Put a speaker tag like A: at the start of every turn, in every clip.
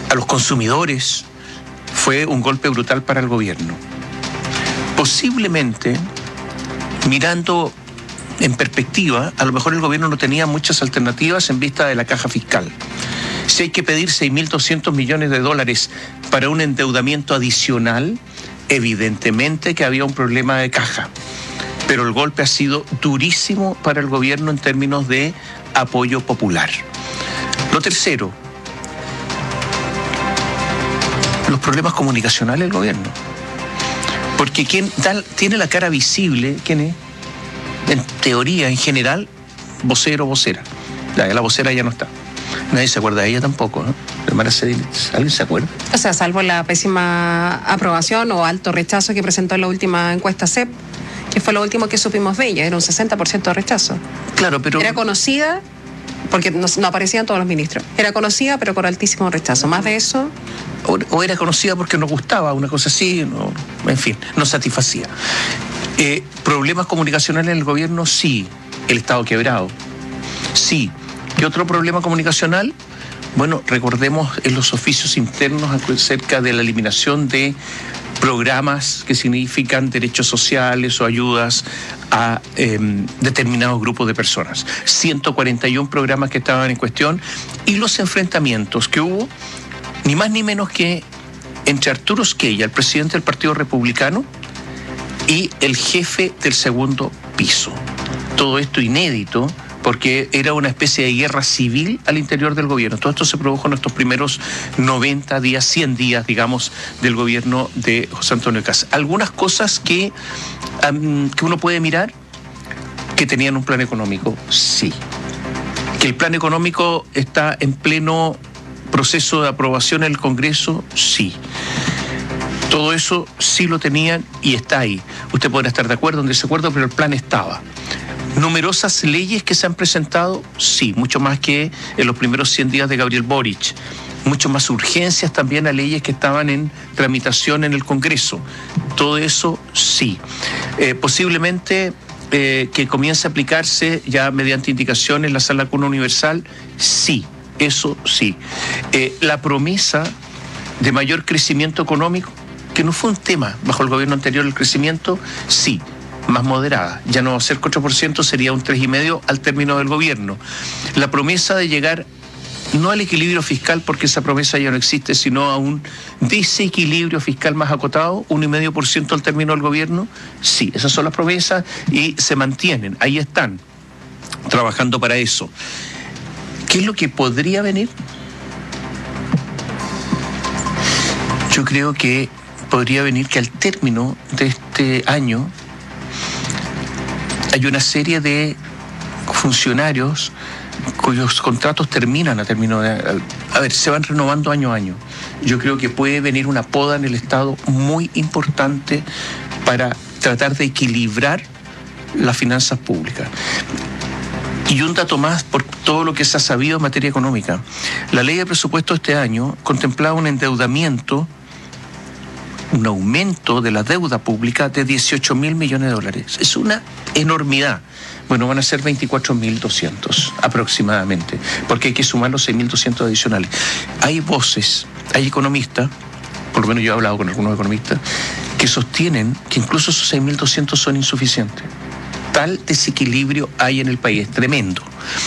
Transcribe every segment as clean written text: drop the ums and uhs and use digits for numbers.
A: a los consumidores, fue un golpe brutal para el gobierno. Posiblemente, mirando en perspectiva, a lo mejor el gobierno no tenía muchas alternativas en vista de la caja fiscal. Si hay que pedir 6.200 millones de dólares para un endeudamiento adicional, evidentemente que había un problema de caja. Pero el golpe ha sido durísimo para el gobierno en términos de apoyo popular. Lo tercero, los problemas comunicacionales del gobierno. Porque quien tiene la cara visible, ¿quién es? En teoría, en general, vocero o vocera. La vocera ya no está. Nadie se acuerda de ella tampoco, ¿no? ¿Alguien se acuerda?
B: O sea, salvo la pésima aprobación o alto rechazo que presentó en la última encuesta CEP, que fue lo último que supimos de ella, era un 60% de rechazo.
A: Claro, pero...
B: Era conocida, porque no aparecían todos los ministros. Era conocida, pero con altísimo rechazo. Más de eso...
A: O era conocida porque no gustaba, una cosa así, no, en fin, no satisfacía. ¿Problemas comunicacionales en el gobierno? Sí. ¿El Estado quebrado? Sí. ¿Qué otro problema comunicacional? Bueno, recordemos en los oficios internos acerca de la eliminación de programas que significan derechos sociales o ayudas a determinados grupos de personas. 141 programas que estaban en cuestión y los enfrentamientos que hubo, ni más ni menos que entre Arturo Esquella, el presidente del Partido Republicano, y el jefe del segundo piso. Todo esto inédito, porque era una especie de guerra civil al interior del gobierno. Todo esto se produjo en estos primeros 90 días, 100 días, digamos, del gobierno de José Antonio Kast. Algunas cosas que uno puede mirar, que tenían un plan económico, sí. Que el plan económico está en pleno proceso de aprobación en el Congreso, sí. Todo eso sí lo tenían y está ahí. Usted podrá estar de acuerdo o en desacuerdo, pero el plan estaba. Numerosas leyes que se han presentado, sí, mucho más que en los primeros 100 días de Gabriel Boric. Mucho más urgencias también a leyes que estaban en tramitación en el Congreso. Todo eso, sí. Posiblemente que comience a aplicarse ya mediante indicaciones la Sala Cuna Universal, sí, eso sí. La promesa de mayor crecimiento económico, que no fue un tema bajo el gobierno anterior el crecimiento, sí, más moderada. Ya no va a ser 4%, sería un 3,5% al término del gobierno. La promesa de llegar no al equilibrio fiscal, porque esa promesa ya no existe, sino a un desequilibrio fiscal más acotado, 1,5% al término del gobierno, sí, esas son las promesas y se mantienen, ahí están, trabajando para eso. ¿Qué es lo que podría venir? Yo creo que podría venir que al término de este año hay una serie de funcionarios cuyos contratos terminan a término de... A ver, se van renovando año a año. Yo creo que puede venir una poda en el Estado muy importante para tratar de equilibrar las finanzas públicas. Y un dato más por todo lo que se ha sabido en materia económica. La ley de presupuesto este año contemplaba un endeudamiento, un aumento de la deuda pública de 18.000 millones de dólares. Es una enormidad. Bueno, van a ser 24.200 aproximadamente, porque hay que sumar los 6.200 adicionales. Hay voces, hay economistas, por lo menos yo he hablado con algunos economistas, que sostienen que incluso esos 6.200 son insuficientes. Tal desequilibrio hay en el país, es tremendo.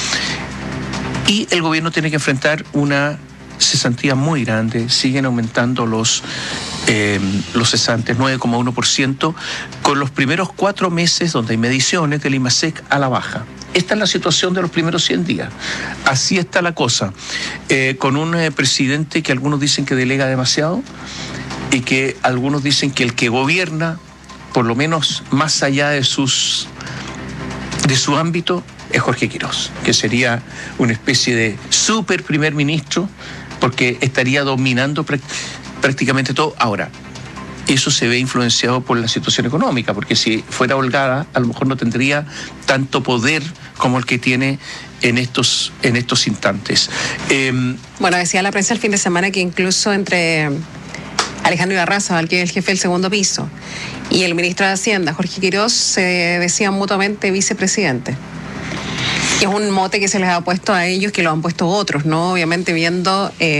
A: Y el gobierno tiene que enfrentar una cesantía muy grande, siguen aumentando los cesantes, 9,1%, con los primeros 4 meses donde hay mediciones del IMASEC a la baja. Esta es la situación de los primeros 100 días. Así está la cosa, con un presidente que algunos dicen que delega demasiado y que algunos dicen que el que gobierna, por lo menos más allá de su ámbito, es Jorge Quirós, que sería una especie de super primer ministro, porque estaría dominando prácticamente todo. Ahora, eso se ve influenciado por la situación económica, porque si fuera holgada, a lo mejor no tendría tanto poder como el que tiene en estos instantes.
B: Bueno, decía la prensa el fin de semana que incluso entre Alejandro Irarrázaval, que es el jefe del segundo piso, y el ministro de Hacienda, Jorge Quirós, se decían mutuamente vicepresidente. Es un mote que se les ha puesto a ellos, que lo han puesto otros, ¿no? Obviamente viendo